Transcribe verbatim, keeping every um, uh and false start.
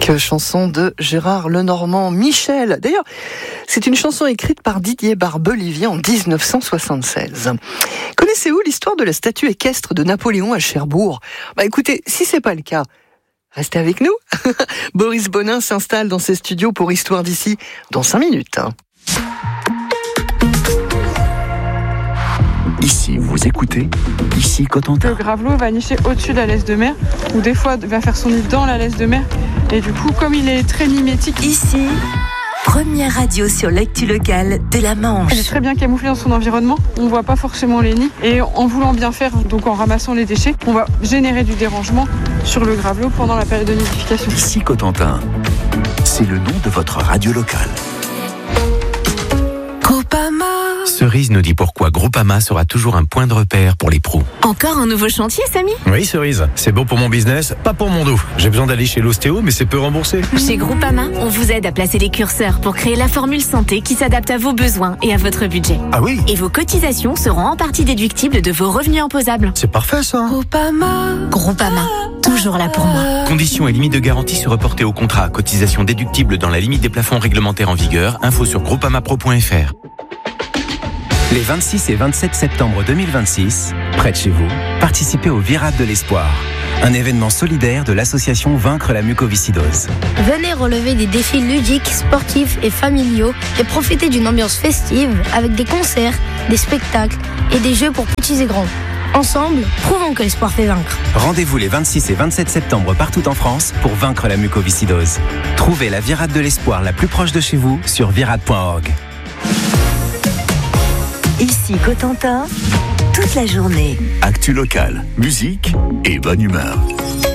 magnifique chanson de Gérard Lenormand. Michel, d'ailleurs, c'est une chanson écrite par Didier Barbelivier en dix-neuf cent soixante-seize. Connaissez-vous l'histoire de la statue équestre de Napoléon à Cherbourg ? Bah écoutez, si c'est pas le cas, restez avec nous. Boris Bonin s'installe dans ses studios pour Histoire d'ici dans cinq minutes. Ici, vous écoutez, ici Cotentin. Le gravelot va nicher au-dessus de la laisse de mer, ou des fois va faire son nid dans la laisse de mer. Et du coup, comme il est très mimétique... Ici, première radio sur l'actu locale de la Manche. Il est très bien camouflé dans son environnement, on voit pas forcément les nids. Et en voulant bien faire, donc en ramassant les déchets, on va générer du dérangement sur le gravelot pendant la période de nidification. Ici Cotentin, c'est le nom de votre radio locale. Groupama. Cerise nous dit pourquoi Groupama sera toujours un point de repère pour les pros. Encore un nouveau chantier, Samy ? Oui, Cerise, c'est bon pour mon business, pas pour mon dos. J'ai besoin d'aller chez l'ostéo, mais c'est peu remboursé. Chez Groupama, on vous aide à placer les curseurs pour créer la formule santé qui s'adapte à vos besoins et à votre budget. Ah oui ? Et vos cotisations seront en partie déductibles de vos revenus imposables. C'est parfait ça. Groupama. Groupama, toujours là pour moi. Conditions et limites de garantie se reporter au contrat. Cotisation déductible dans la limite des plafonds réglementaires en vigueur. Info sur groupamapro point f r. Les vingt-six et vingt-sept septembre deux mille vingt-six, près de chez vous, participez au Virade de l'Espoir, un événement solidaire de l'association Vaincre la mucoviscidose. Venez relever des défis ludiques, sportifs et familiaux et profiter d'une ambiance festive avec des concerts, des spectacles et des jeux pour petits et grands. Ensemble, prouvons que l'espoir fait vaincre. Rendez-vous les vingt-six et vingt-sept septembre partout en France pour vaincre la mucoviscidose. Trouvez la Virade de l'Espoir la plus proche de chez vous sur virade point org. Ici Cotentin, toute la journée. Actu locale, musique et bonne humeur.